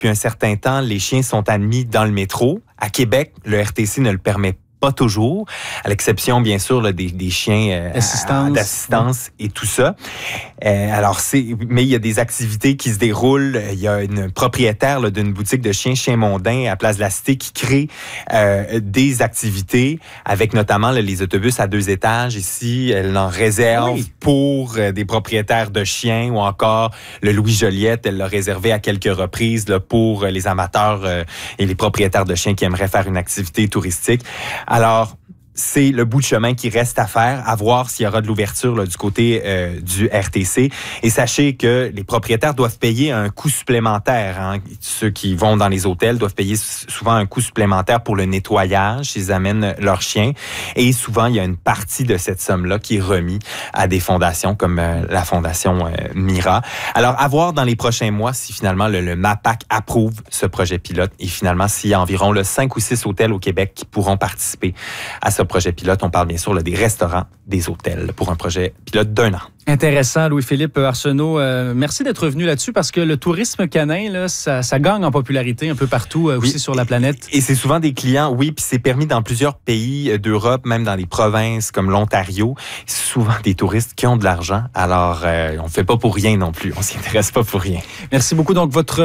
depuis un certain temps, les chiens sont admis dans le métro. À Québec, le RTC ne le permet pas toujours, à l'exception, bien sûr, là, des chiens d'assistance et tout ça. Mais il y a des activités qui se déroulent. Il y a une propriétaire là, d'une boutique de chiens, Chien Mondain, à Place de la Cité, qui crée des activités avec notamment là, les autobus à 2 étages ici. Elle en réserve pour des propriétaires de chiens ou encore le Louis Joliette. Elle l'a réservé à quelques reprises là, pour les amateurs et les propriétaires de chiens qui aimeraient faire une activité touristique. Alors, c'est le bout de chemin qui reste à faire, à voir s'il y aura de l'ouverture là, du côté du RTC. Et sachez que les propriétaires doivent payer un coût supplémentaire. Hein. Ceux qui vont dans les hôtels doivent payer souvent un coût supplémentaire pour le nettoyage s'ils amènent leurs chiens. Et souvent, il y a une partie de cette somme-là qui est remise à des fondations comme la fondation Mira. Alors, à voir dans les prochains mois si finalement le MAPAC approuve ce projet pilote et finalement s'il y a environ 5 ou 6 hôtels au Québec qui pourront participer à ce projet pilote. On parle bien sûr là, des restaurants, des hôtels pour un projet pilote d'1 an. Intéressant, Louis-Philippe Arsenault. Merci d'être revenu là-dessus parce que le tourisme canin, là, ça gagne en popularité un peu partout aussi sur la planète. Et c'est souvent des clients, oui, puis c'est permis dans plusieurs pays d'Europe, même dans des provinces comme l'Ontario. C'est souvent des touristes qui ont de l'argent. Alors, on ne fait pas pour rien non plus. On s'y intéresse pas pour rien. Merci beaucoup. Donc, votre...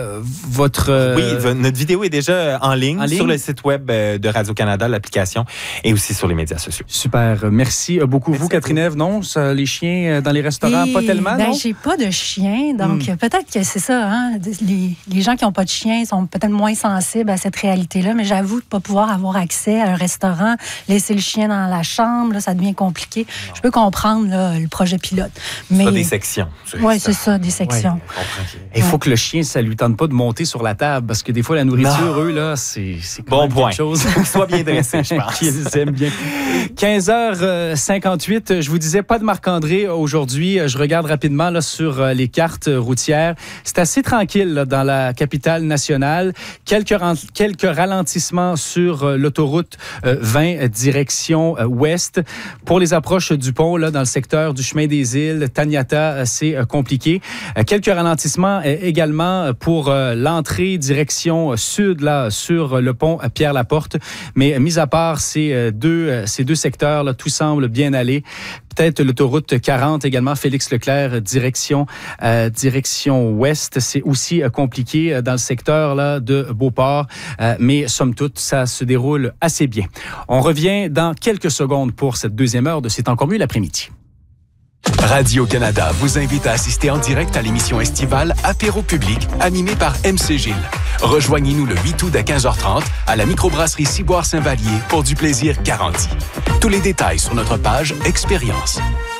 Oui, notre vidéo est déjà en ligne sur le site web de Radio-Canada, l'application, et aussi sur les médias sociaux. Super. Merci beaucoup. Merci vous, Catherine Ève, non? Les chiens dans les restaurants, pas tellement, non? J'ai pas de chien, donc peut-être que c'est ça. Hein? Les gens qui n'ont pas de chien sont peut-être moins sensibles à cette réalité-là, mais j'avoue de ne pas pouvoir avoir accès à un restaurant, laisser le chien dans la chambre, là, ça devient compliqué. Non. Je peux comprendre là, le projet pilote. Mais... C'est des sections. Oui, c'est ça, des sections. Il faut que le chien, ça ne lui tente pas de monter sur la table, parce que des fois, la nourriture, eux, là, c'est bon point. Quelque chose. Il faut qu'ils soient bien dressés, je pense. Qu'ils aiment bien. 15h58, je vous disais, pas de Marc-André aujourd'hui. Je regarde rapidement là, sur les cartes routières. C'est assez tranquille là, dans la capitale nationale. Quelques ralentissements sur l'autoroute 20 direction ouest. Pour les approches du pont, là, dans le secteur du chemin des îles, Taniata, c'est compliqué. Quelques ralentissements également pour l'entrée direction sud là, sur le pont Pierre-Laporte. Mais mis à part ces deux secteurs, là, tout semble bien aller. Peut-être l'autoroute 40 également, Félix-Leclerc, direction ouest. C'est aussi compliqué dans le secteur là, de Beauport, mais somme toute, ça se déroule assez bien. On revient dans quelques secondes pour cette deuxième heure de C'est encore mieux l'après-midi. Radio-Canada vous invite à assister en direct à l'émission estivale Apéro public, animée par MC Gilles. Rejoignez-nous le 8 août à 15h30 à la microbrasserie Ciboire-Saint-Vallier pour du plaisir garanti. Tous les détails sur notre page Expérience.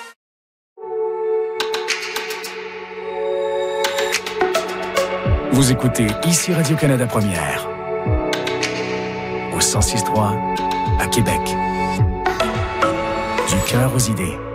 Vous écoutez ici Radio-Canada Première, au 106.3 à Québec. Du cœur aux idées.